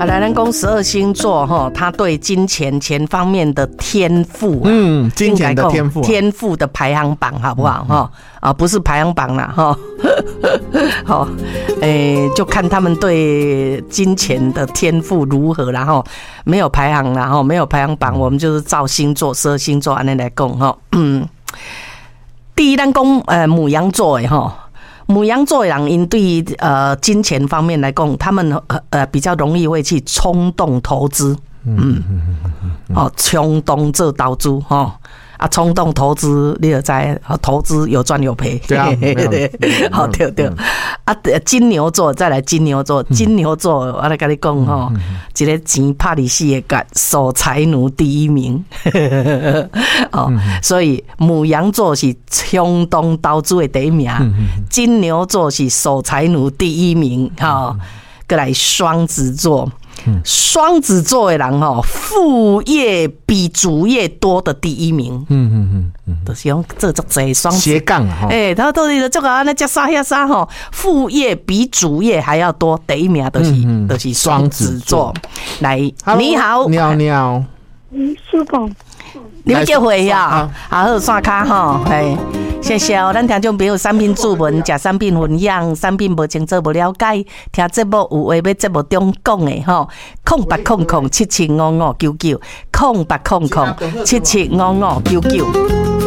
来，咱讲12星座哈，他对金钱方面的天赋， 金钱的天赋， 天赋的排行榜好不好哈？啊，不是排行榜啦哈，好，就看他们对金钱的天赋如何，然后没有排行啦哈，没有排行榜，我们就是照星座12星座按那来讲哈，第一，咱讲牡羊座的哈。牡羊座的人，因对金钱方面来讲，他们比较容易会去冲动投资，冲动做投资哈。冲动投资，你就知投资有赚有赔。 对啊， 好对。金牛座再来，金牛座，我来跟你讲哈，一个钱拍你死的干，守财奴第一名。所以牡羊座是冲动投资的第一名，金牛座是守财奴第一名。再来双子座。双子座的人副业比主业多的第一名。就是用这种双斜杠他都是这个那叫啥呀啥副业比主业还要多，第一名就是双子座。来，你好， 你好， 师傅。 你们叫回呀？好，刷卡哈，谢谢哦。咱听众朋友产品注文、食产品分享、产品无清楚无了解，听节目有话要节目中讲的吼，0800775599，0800775599。